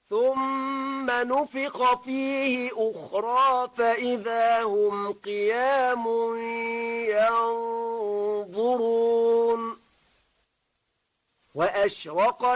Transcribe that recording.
ثم نفخ فيه أخرى فإذا هم قيام ينظرون وأشرقت